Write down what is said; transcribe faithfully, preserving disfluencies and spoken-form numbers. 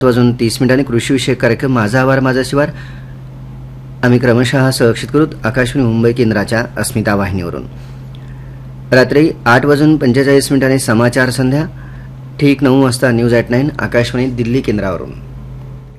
वाजून तीस मिनिटांनी कृषीविषयक कार्यक्रम माझा आवार माझा शिवार आम्ही क्रमशः सहक्षित करू आकाशवाणी मुंबई केंद्राच्या अस्मिता वाहिनीवरून. रात्री आठ वाजून पंचेचाळीस मिनिटांनी समाचार संध्या ठीक नऊ वाजता news at nine Akashvani Delhi केंद्रावरून.